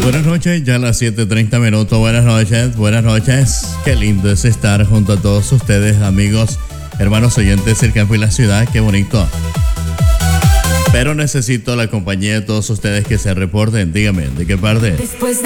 Buenas noches, ya a las 7:30 minutos. Buenas noches, buenas noches. Qué lindo es estar junto a todos ustedes, amigos, hermanos oyentes del campo y la ciudad. Qué bonito. Pero necesito la compañía de todos ustedes que se reporten. Dígame, ¿de qué parte?